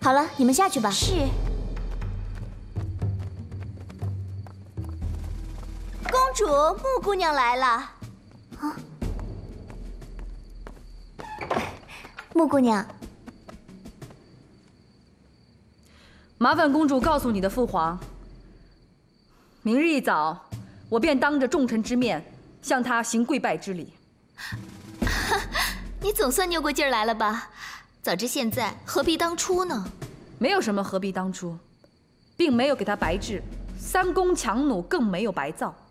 好了，你们下去吧。 是。 公主，木姑娘来了。啊，木姑娘， 麻烦公主告诉你的父皇，明日一早，我便当着众臣之面向他行跪拜之礼。 你总算拗过劲儿来了吧？早知现在，何必当初呢？ 没有什么何必当初，并没有给他白治，三公强弩更没有白造。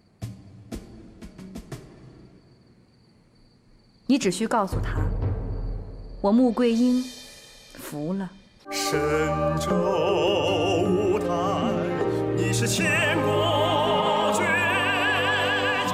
你只需告诉他，我穆桂英服了。 神州舞台，你是千古绝唱。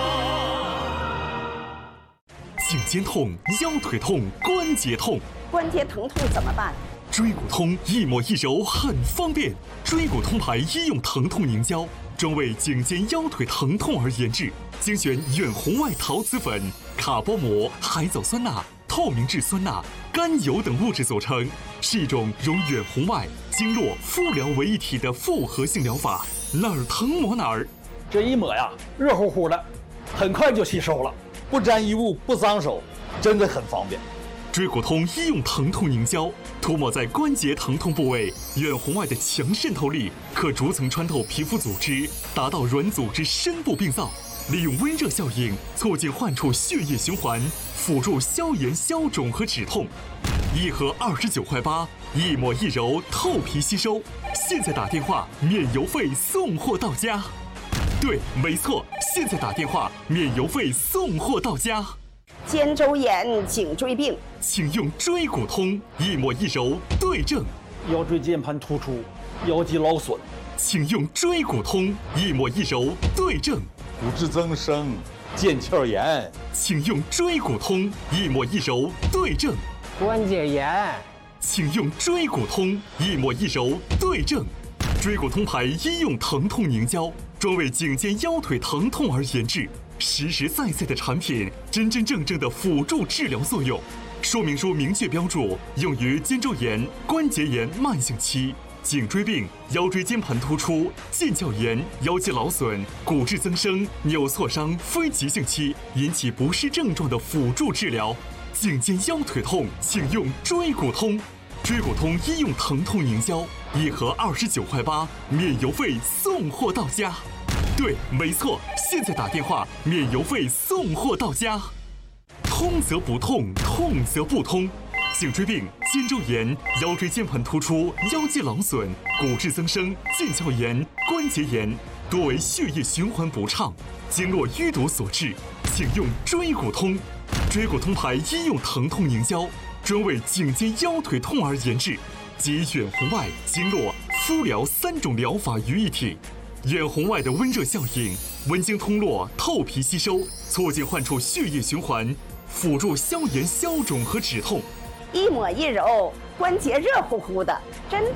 颈肩痛、腰腿痛、关节痛， 关节疼痛怎么办？ 椎骨通一抹一揉很方便。椎骨通牌医用疼痛凝胶，专为颈肩腰腿疼痛而研制，精选远红外陶瓷粉、卡波膜、海藻酸钠、透明质酸钠、甘油等物质组成，是一种融远红外、经络、敷疗为一体的复合性疗法，哪儿疼抹哪儿。 这一抹呀，热乎乎的，很快就吸收了，不沾衣物，不脏手，真的很方便。 椎骨通医用疼痛凝胶，涂抹在关节疼痛部位，远红外的强渗透力可逐层穿透皮肤组织，达到软组织深部病灶。利用温热效应促进患处血液循环，辅助消炎消肿和止痛。一盒29块8，一抹一揉，透皮吸收。现在打电话免邮费送货到家。对，没错，现在打电话免邮费送货到家。 肩周炎、颈椎病， 请用椎骨通，一抹一揉对症。 腰椎间盘突出、腰肌劳损， 请用椎骨通，一抹一揉对症。 骨质增生、腱鞘炎， 请用椎骨通，一抹一揉对症。 关节炎， 请用椎骨通，一抹一揉对症。椎骨通牌医用疼痛凝胶，专为颈肩腰腿疼痛而研制，实实在在的产品，真真正正的辅助治疗作用。说明书明确标注，用于肩周炎、关节炎慢性期、颈椎病、腰椎间盘突出、腱鞘炎、腰肌劳损、骨质增生、扭挫伤非急性期引起不适症状的辅助治疗。颈肩腰腿痛，请用椎骨通。椎骨通医用疼痛凝胶，一盒29块8，免邮费送货到家。对，没错，现在打电话免邮费送货到家。通则不痛，痛则不通。颈椎病、肩周炎、腰椎间盘突出、腰肌劳损、骨质增生、腱鞘炎、关节炎，多为血液循环不畅、经络淤堵所致，请用椎骨通。椎骨通牌医用疼痛凝胶，专为颈肩腰腿痛而研制，集远红外、经络、敷疗3种疗法于一体。远红外的温热效应，温经通络，透皮吸收，促进患处血液循环，辅助消炎消肿和止痛。 一抹一揉，关节热乎乎的，真